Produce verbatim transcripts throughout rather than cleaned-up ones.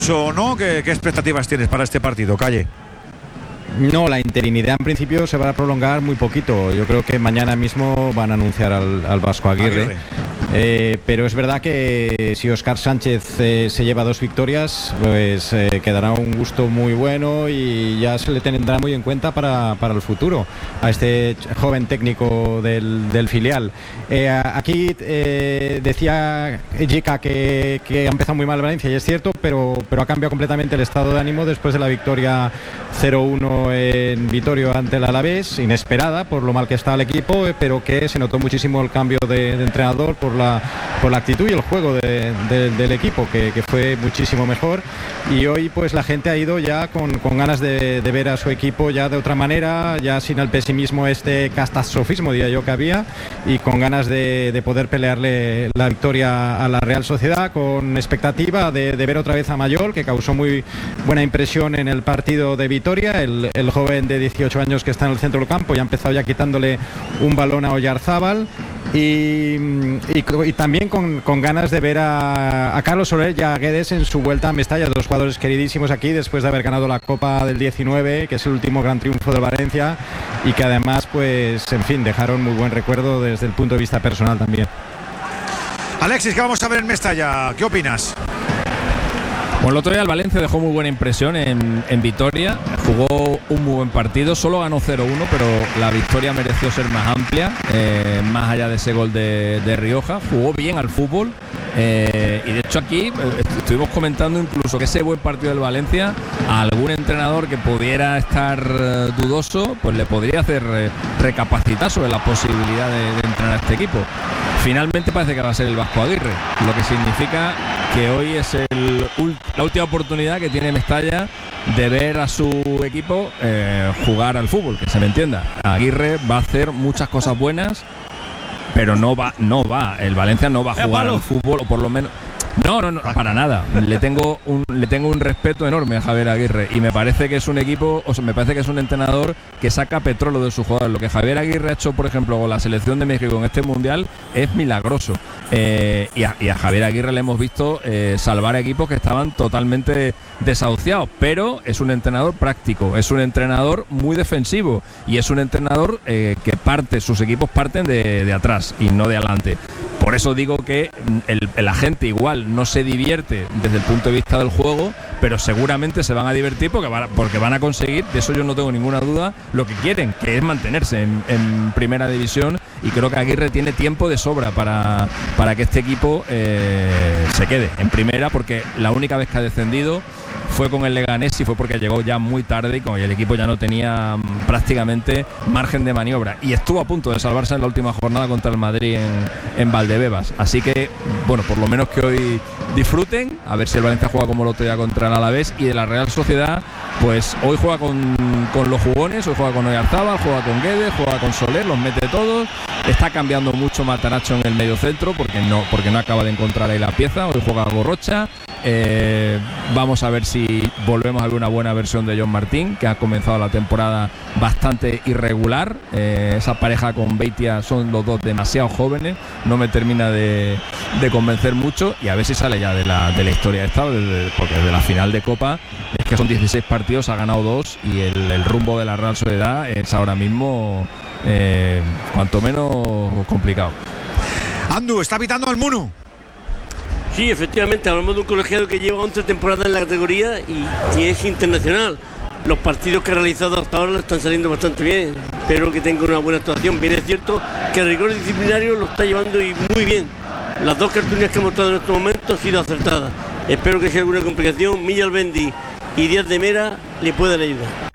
o no? ¿Qué, qué expectativas tienes para este partido, Calle? No, la interinidad en principio se va a prolongar muy poquito. Yo creo que mañana mismo van a anunciar al, al Vasco Aguirre. Aguirre. Eh, pero es verdad que si Óscar Sánchez eh, se lleva dos victorias, pues eh, quedará un gusto muy bueno y ya se le tendrá muy en cuenta para, para el futuro a este joven técnico del, del filial. Eh, aquí eh, decía Jica que, que ha empezado muy mal Valencia, y es cierto, pero, pero ha cambiado completamente el estado de ánimo después de la victoria cero uno en Vitorio ante el Alavés, inesperada por lo mal que está el equipo, pero que se notó muchísimo el cambio de, de entrenador por la, por la actitud y el juego de, de, del equipo, que, que fue muchísimo mejor. Y hoy pues la gente ha ido ya con, con ganas de, de ver a su equipo ya de otra manera, ya sin el pesimismo, este catastrofismo diría yo que había, y con ganas de, de poder pelearle la victoria a la Real Sociedad, con expectativa de, de ver otra vez a Mayol, que causó muy buena impresión en el partido de Vitoria, el, el joven de dieciocho años que está en el centro del campo, ya ha empezado ya quitándole un balón a Oyarzábal. Y, y, y también con, con ganas de ver a, a Carlos Soler y a Guedes en su vuelta a Mestalla, dos jugadores queridísimos aquí después de haber ganado la Copa del diecinueve, que es el último gran triunfo del Valencia, y que además pues en fin dejaron muy buen recuerdo desde el punto de vista personal también. Alexis, ¿qué vamos a ver en Mestalla? ¿Qué opinas? Bueno, el otro día el Valencia dejó muy buena impresión en, en Vitoria, jugó un muy buen partido, solo ganó cero uno, pero la victoria mereció ser más amplia, eh, más allá de ese gol de, de Rioja. Jugó bien al fútbol, eh, y de hecho aquí eh, estuvimos comentando incluso que ese buen partido del Valencia a algún entrenador que pudiera estar eh, dudoso, pues le podría hacer eh, recapacitar sobre la posibilidad de, de entrenar a este equipo. Finalmente parece que va a ser el Vasco Aguirre, lo que significa que hoy es el, la última oportunidad que tiene Mestalla de ver a su equipo eh, jugar al fútbol, que se me entienda. Aguirre va a hacer muchas cosas buenas, pero no va, no va, el Valencia no va a jugar al fútbol, o por lo menos... No, no, no, para nada. Le tengo un le tengo un respeto enorme a Javier Aguirre y me parece que es un equipo, o sea, me parece que es un entrenador que saca petróleo de sus jugadores. Lo que Javier Aguirre ha hecho, por ejemplo, con la selección de México en este mundial es milagroso. Eh, y, a, y a Javier Aguirre le hemos visto eh, salvar equipos que estaban totalmente desahuciados, pero es un entrenador práctico, es un entrenador muy defensivo y es un entrenador eh, que parte, sus equipos parten de, de atrás y no de adelante. Por eso digo que el, la gente igual no se divierte desde el punto de vista del juego, pero seguramente se van a divertir porque van a, porque van a conseguir, de eso yo no tengo ninguna duda, lo que quieren, que es mantenerse en, en primera división, y creo que Aguirre tiene tiempo de sobra para, para que este equipo eh, se quede en primera, porque la única vez que ha descendido fue con el Leganés y fue porque llegó ya muy tarde y como el equipo ya no tenía prácticamente margen de maniobra, y estuvo a punto de salvarse en la última jornada contra el Madrid en, en Valdebebas. Así que, bueno, por lo menos que hoy disfruten, a ver si el Valencia juega como el otro día contra el Alavés. Y de la Real Sociedad, pues hoy juega con, con los jugones, hoy juega con Oyarzábal, juega con Guedes, juega con Soler, los mete todos. Está cambiando mucho Matarazzo en el medio centro porque no, porque no acaba de encontrar ahí la pieza. Hoy juega Gorrocha. Eh, vamos a ver si volvemos a ver una buena versión de John Martín, que ha comenzado la temporada bastante irregular. Eh, esa pareja con Beitia son los dos demasiado jóvenes, no me termina de, de convencer mucho, y a ver si sale ya de la, de la historia de Estado, porque desde la final de Copa es que son dieciséis partidos, ha ganado dos, y el, el rumbo de la Real Sociedad es ahora mismo eh, cuanto menos complicado. Andu, está pitando al Munu. Sí, efectivamente, hablamos de un colegiado que lleva once temporadas en la categoría y que es internacional. Los partidos que ha realizado hasta ahora le están saliendo bastante bien. Espero que tenga una buena actuación. Bien, es cierto que el rigor disciplinario lo está llevando y muy bien. Las dos cartulinas que hemos mostrado en estos momentos han sido acertadas. Espero que si hay alguna complicación, Milla Albendi y Díaz de Mera le puedan ayudar.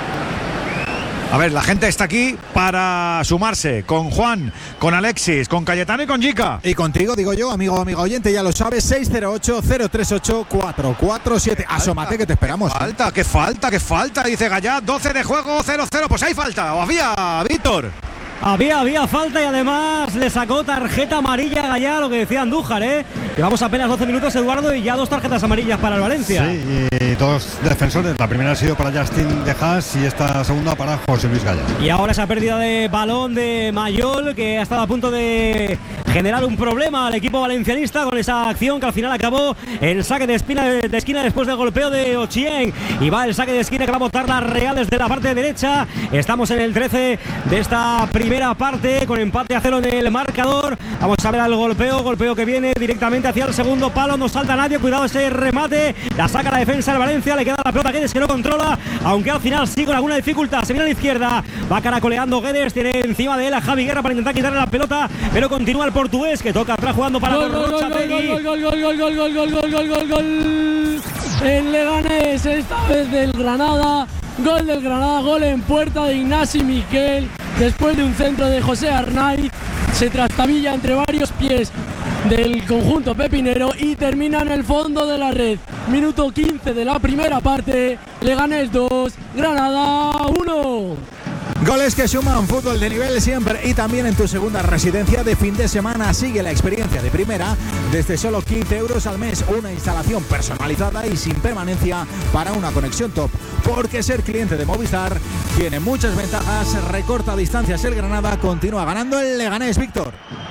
A ver, la gente está aquí para sumarse con Juan, con Alexis, con Cayetano y con Jica. Y contigo, digo yo, amigo amigo oyente, ya lo sabes, seis cero ocho, cero tres ocho, cuatro cuatro siete. Asómate que te esperamos. ¿Qué falta? ¿Qué falta? ¿Qué falta? Dice Gallá, doce de juego, cero cero. Pues hay falta. ¿O había, Víctor? Había, había falta y además le sacó tarjeta amarilla a Gallá, lo que decía Andújar, ¿eh? Llevamos apenas doce minutos, Eduardo, y ya dos tarjetas amarillas para el Valencia. Sí, y dos defensores. La primera ha sido para Justin de Haas y esta segunda para José Luis Gallá. Y ahora esa pérdida de balón de Mayol, que ha estado a punto de generar un problema al equipo valencianista con esa acción que al final acabó en saque de esquina, de esquina después del golpeo de Ochien. Y va el saque de esquina que va a botar la Real desde la parte derecha. Estamos en el trece de esta primera parte con empate a cero en el marcador. Vamos a ver al golpeo, golpeo que viene directamente hacia el segundo palo. No salta nadie, cuidado ese remate. La saca la defensa del Valencia, le queda la pelota a Guedes que no controla, aunque al final sí con alguna dificultad. Se viene a la izquierda, va caracoleando Guedes, tiene encima de él a Javi Guerra para intentar quitarle la pelota, pero continúa el portugués que toca atrás jugando para Gorrochategui. Gol, gol, gol, gol, gol, gol, gol, gol, gol, gol, gol. El Leganés, esta vez del Granada. Gol del Granada, gol en puerta de Ignasi Miquel. Después de un centro de José Arnaiz, se trastabilla entre varios pies del conjunto pepinero y termina en el fondo de la red. Minuto quince de la primera parte. Leganés dos, Granada uno. Goles que suman, fútbol de nivel siempre y también en tu segunda residencia de fin de semana. Sigue la experiencia de primera desde solo quince euros al mes. Una instalación personalizada y sin permanencia para una conexión top. Porque ser cliente de Movistar tiene muchas ventajas. Recorta distancias el Granada, continúa ganando el Leganés, Víctor.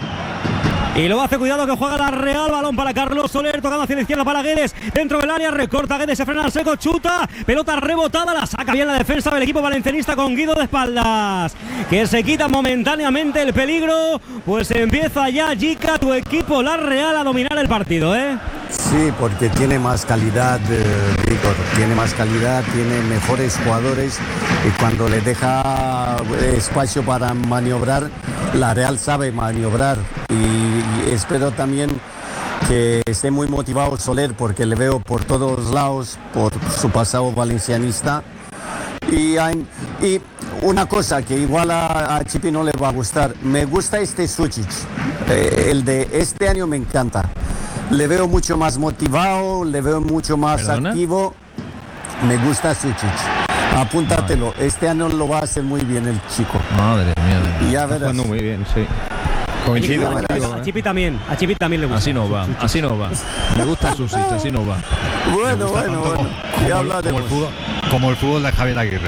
Y lo hace, cuidado que juega la Real, balón para Carlos Soler, tocando hacia la izquierda para Guedes, dentro del área, recorta Guedes, se frena al seco, chuta, pelota rebotada, la saca bien la defensa del equipo valencianista con Guido de espaldas, que se quita momentáneamente el peligro, pues empieza ya Jica, tu equipo, la Real, a dominar el partido, ¿eh? Sí, porque tiene más calidad, eh, Víctor, tiene más calidad, tiene mejores jugadores y cuando le deja espacio para maniobrar, la Real sabe maniobrar y, y espero también que esté muy motivado Soler porque le veo por todos lados, por su pasado valencianista y, y una cosa que igual a, a Chipi no le va a gustar, me gusta este Sučić, eh, el de este año me encanta. Le veo mucho más motivado, le veo mucho más ¿Perdona? activo. Me gusta Sučić. Apúntatelo. Madre. Este año lo va a hacer muy bien el chico. Madre mía. Y ya verás. Está muy bien, sí. Coincido. A Chipi también. A Chipi también le gusta. Así no va. Así no va. Me gusta Sučić, así no va. Bueno, bueno, bueno. Como, ya como, como, el fútbol, como el fútbol de Javier Aguirre.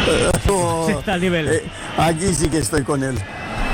Oh, está al nivel. Eh, aquí sí que estoy con él.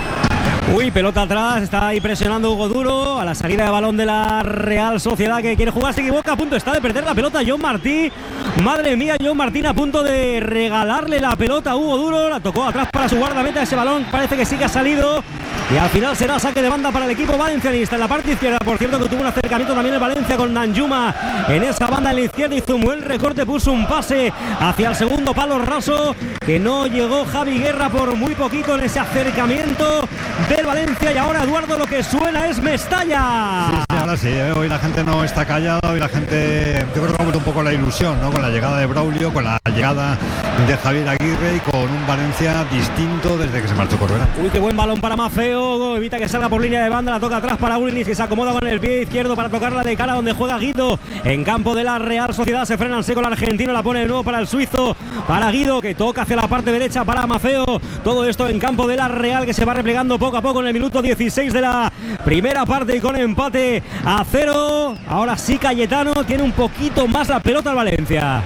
Uy, pelota atrás, está ahí presionando Hugo Duro a la salida de balón de la Real Sociedad que quiere jugar, se equivoca, a punto está de perder la pelota John Martí. Madre mía, John Martín a punto de regalarle la pelota a Hugo Duro, la tocó atrás para su guardameta, ese balón parece que sí que ha salido y al final será saque de banda para el equipo valencianista en la parte izquierda. Por cierto que tuvo un acercamiento también el Valencia con Danjuma en esa banda en la izquierda, hizo un buen recorte, puso un pase hacia el segundo palo raso que no llegó Javi Guerra por muy poquito en ese acercamiento del Valencia y ahora Eduardo lo que suena es Mestalla. Sí, sí, ahora sí, ¿eh? Hoy la gente no está callada, hoy la gente yo creo que ha vuelto un poco la ilusión, ¿no? Con la llegada de Braulio, con la llegada de Javier Aguirre y con un Valencia distinto desde que se marchó Corberán. Uy, qué buen balón para Mafeo, evita que salga por línea de banda, la toca atrás para Ulinis que se acomoda con el pie izquierdo para tocarla de cara donde juega Guido en campo de la Real Sociedad, se frena en seco el argentino, la pone de nuevo para el suizo, para Guido que toca hacia la parte derecha para Mafeo, todo esto en campo de la Real que se va replegando poco a poco en el minuto dieciséis de la primera parte y con empate a cero. Ahora sí Cayetano tiene un poquito más la pelota al Valencia.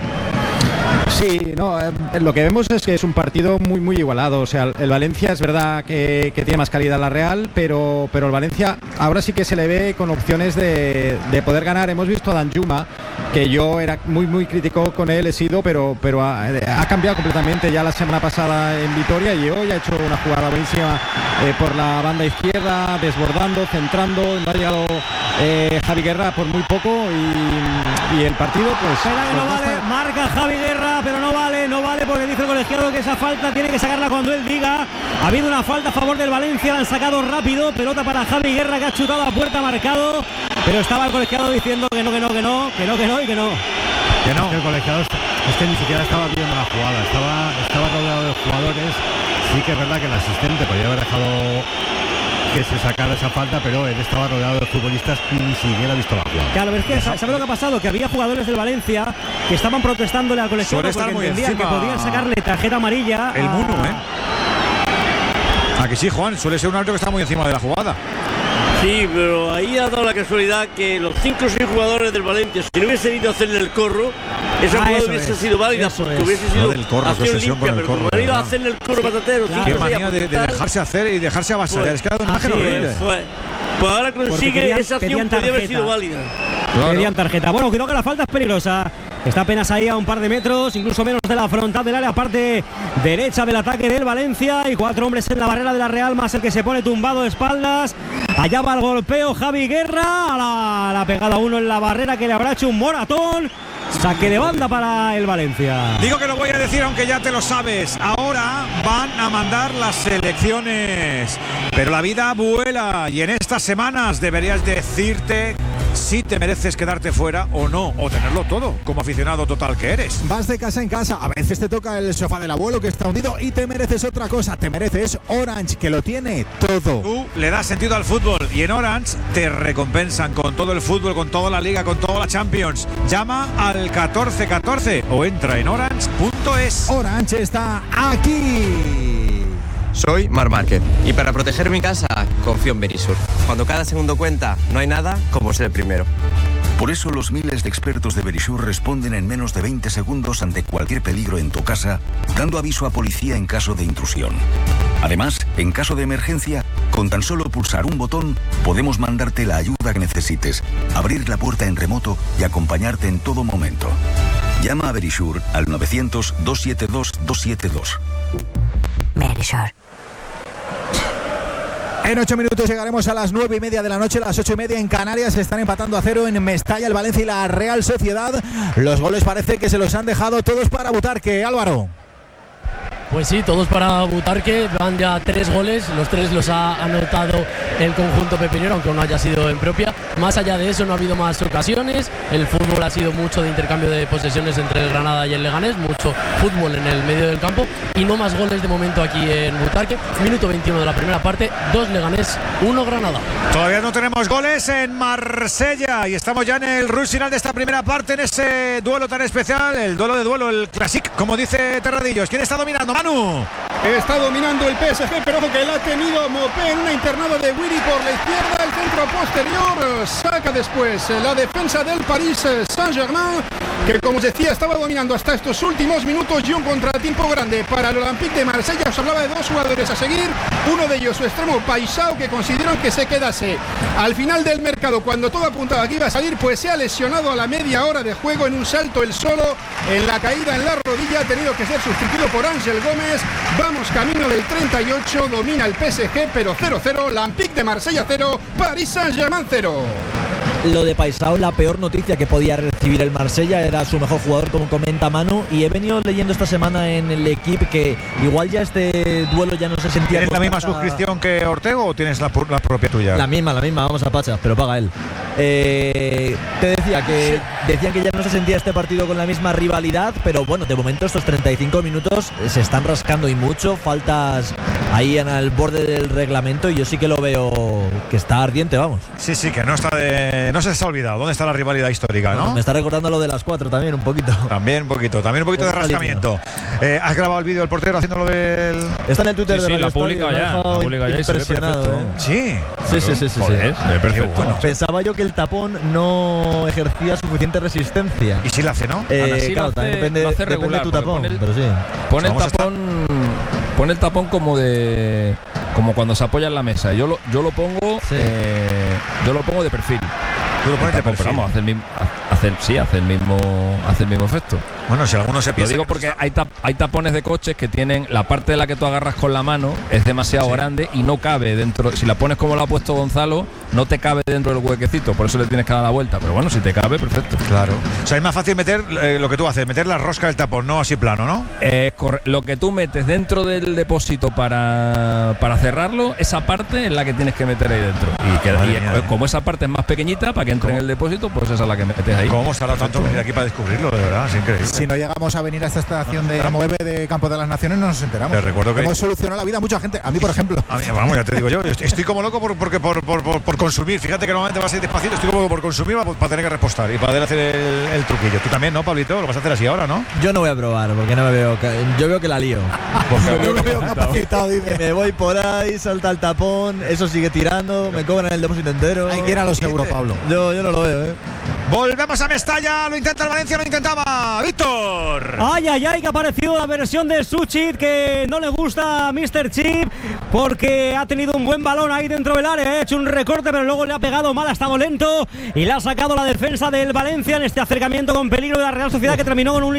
Sí, no, eh, lo que vemos es que es un partido muy muy igualado. O sea, el, el Valencia es verdad que, que tiene más calidad la Real, pero, pero el Valencia ahora sí que se le ve con opciones de, de poder ganar. Hemos visto a Danjuma, que yo era muy muy crítico con él, he sido, pero, pero ha, ha cambiado completamente ya la semana pasada en Vitoria y hoy ha hecho una jugada buenísima eh, por la banda izquierda, desbordando, centrando, no ha llegado eh, Javi Guerra por muy poco y, y el partido pues... Pero no pues, vale, marca Javi Guerra, pero no vale, no vale porque dice el colegiado que esa falta tiene que sacarla cuando él diga. Ha habido una falta a favor del Valencia, la han sacado rápido, pelota para Javi Guerra que ha chutado a puerta, marcado, pero estaba el colegiado diciendo que no, que no, que no, que no, que no y que no. Que no. El colegiado es que ni siquiera estaba viendo la jugada, estaba, estaba rodeado de jugadores. Sí que es verdad que el asistente podría haber dejado que se sacara esa falta, pero él estaba rodeado de futbolistas y ni siquiera ha visto la jugada. Claro, es que ¿sabes lo que ha pasado? Que había jugadores del Valencia que estaban protestándole al colegiado porque entendían que podían sacarle tarjeta amarilla. El Muno, ¿eh? ¿A que sí, Juan? Suele ser un árbitro que está muy encima de la jugada. Sí, pero ahí ha dado la casualidad que los cinco o seis jugadores del Valencia, si no hubiese ido a hacerle el corro, esa Ah, jugada eso hubiese es, sido válida, eso porque es. hubiese Lo sido del corro, qué acción obsesión con limpia, el pero corro, como han ido a ¿verdad? hacerle el corro patatero, Claro. cinco Qué o seis manía de, de apuntar, dejarse hacer y dejarse avasallar. pues, Es que ha dado una así imagen es. horrible. pues, pues ahora consigue querían- esa acción, pedían podría haber tarjeta. sido válida. Pedían tarjeta. Bueno, cuidado que la falta es peligrosa. Está apenas ahí a un par de metros, incluso menos de la frontal del área, parte derecha del ataque del Valencia. Y cuatro hombres en la barrera de la Real, más el que se pone tumbado de espaldas. Allá va el golpeo Javi Guerra. A la, la pegada uno en la barrera que le habrá hecho un moratón. Saque de banda para el Valencia. Digo que lo voy a decir aunque ya te lo sabes. Ahora van a mandar las selecciones. Pero la vida vuela y en estas semanas deberías decirte si te mereces quedarte fuera o no, o tenerlo todo, como aficionado total que eres. Vas de casa en casa, a veces te toca el sofá del abuelo que está hundido y te mereces otra cosa, te mereces Orange, que lo tiene todo. Tú le das sentido al fútbol y en Orange te recompensan con todo el fútbol, con toda la liga, con toda la Champions. Llama al catorce catorce o entra en orange punto es. Orange está aquí. Soy Mar Márquez y para proteger mi casa confío en Verisur. Cuando cada segundo cuenta, no hay nada como ser el primero. Por eso los miles de expertos de Verisur responden en menos de veinte segundos ante cualquier peligro en tu casa, dando aviso a policía en caso de intrusión. Además, en caso de emergencia, con tan solo pulsar un botón, podemos mandarte la ayuda que necesites, abrir la puerta en remoto y acompañarte en todo momento. Llama a Verisur al novecientos, doscientos setenta y dos, doscientos setenta y dos. Verisur. En ocho minutos llegaremos a las nueve y media de la noche, las ocho y media en Canarias. Están empatando a cero en Mestalla, el Valencia y la Real Sociedad. Los goles parece que se los han dejado todos para Butarque. Álvaro. Pues sí, todos para Butarque, van ya tres goles, los tres los ha anotado el conjunto pepinero, aunque no haya sido en propia. Más allá de eso no ha habido más ocasiones, el fútbol ha sido mucho de intercambio de posesiones entre el Granada y el Leganés, mucho fútbol en el medio del campo y no más goles de momento aquí en Butarque. Minuto veintiuno de la primera parte, dos Leganés, uno Granada. Todavía no tenemos goles en Marsella y estamos ya en el rush final de esta primera parte, en ese duelo tan especial, el duelo de duelo, el Classic, como dice Terradillos. ¿Quién está dominando? Manu. Está dominando el P S G, pero ojo que la ha tenido Mopé en una internada de Wiri por la izquierda, el centro posterior, saca después la defensa del Paris Saint-Germain, que como os decía estaba dominando hasta estos últimos minutos, y un contratiempo grande para el Olympique de Marsella. Os hablaba de dos jugadores a seguir, uno de ellos su extremo Paisao, que consideraron que se quedase al final del mercado cuando todo apuntaba que iba a salir, pues se ha lesionado a la media hora de juego en un salto el solo, en la caída en la rodilla, ha tenido que ser sustituido por Ángel Gómez. Vamos camino del treinta y ocho, domina el P S G, pero cero cero, Olympique de Marsella cero, Paris Saint-Germain cero. Lo de Paisao, la peor noticia que podía recibir el Marsella, era su mejor jugador, como comenta Manu, y he venido leyendo esta semana en el equipo que igual ya este duelo ya no se sentía. ¿Tienes la misma tanta... suscripción que Ortego o tienes la, la propia tuya? La misma, la misma, vamos a Pachas, pero paga él. Eh, te decía que decían que ya no se sentía este partido con la misma rivalidad, pero bueno, de momento estos treinta y cinco minutos se están rascando y mucho, faltas ahí en el borde del reglamento, y yo sí que lo veo que está ardiente, vamos. Sí, sí, que no está de, no se les ha olvidado dónde está la rivalidad histórica, ¿no? Bueno, me está recordando lo de las cuatro también, un poquito. También un poquito, también un poquito de rascamiento. Eh, ¿Has grabado el vídeo del portero haciéndolo del...? Está en el Twitter sí, de sí, Radio la publica Estadio, ya, me ha dejado la publica ya y se ve impresionado, perfecto. ¿eh? Sí. Sí, sí, sí, sí, Joder, sí. se ve perfecto. Bueno, pensaba yo que el tapón no ejercía suficiente resistencia. ¿Y si la hace, no? Eh, Aún así claro, lo hace- también depende, lo hace depende regular, de tu porque tapón, pone el- pero sí. Pon el Vamos a estar- tapón, pon el tapón como de, como cuando se apoya en la mesa. Yo lo, yo lo pongo, Sí. eh, yo lo pongo de perfil. Tú lo pones de Tapón, pero perfil. vamos, hace el mismo, hace el- sí, hace el mismo, hace el mismo efecto. Bueno, si alguno se Lo piensa... digo que porque no está- hay, tap- hay tapones de coches que tienen la parte de la que tú agarras con la mano es demasiado Sí. grande y no cabe dentro. Si la pones como la ha puesto Gonzalo, no te cabe dentro del huequecito, por eso le tienes que dar la vuelta. Pero bueno, si te cabe, perfecto. Claro. O sea, es más fácil meter eh, lo que tú haces, meter la rosca del tapón, no así plano, ¿no? Eh, corre- lo que tú metes dentro del depósito para, para cerrarlo, esa parte es la que tienes que meter ahí dentro. Y, que, Madre y mía, eh, eh. como esa parte es más pequeñch- pequeñita para que entre en el depósito, pues esa es la que metes ahí. ¿Cómo hemos tardado tanto en venir aquí para descubrirlo, de verdad? Es increíble. Si no llegamos a venir a esta estación de nueve de Campo de las Naciones, no nos enteramos. Te recuerdo que hemos solucionado la vida a mucha gente. A mí, por ejemplo. A mí, vamos, ya te digo yo. Estoy como loco por, porque por, por, por, por consumir. Fíjate que normalmente vas a ir despacito. Estoy como loco por consumir para, para tener que repostar y para poder hacer el, el truquillo. Tú también, ¿no, Pablito? Lo vas a hacer así ahora, ¿no? Yo no voy a probar porque no me veo. Yo veo que la lío. Yo me veo capacitado. Que me voy por ahí, salta el tapón, eso sigue tirando, me cobran el depósito entero. Hay que ir a los seguros, Pablo. Yo, yo no lo veo, ¿eh? Volvemos a Mestalla, lo intenta el Valencia, lo intentaba Víctor. Ay, ay, ay, que ha aparecido la versión de Suchit que no le gusta a míster Chip porque ha tenido un buen balón ahí dentro del área, ha hecho un recorte pero luego le ha pegado mal, ha estado lento y le ha sacado la defensa del Valencia en este acercamiento con peligro de la Real Sociedad que terminó con un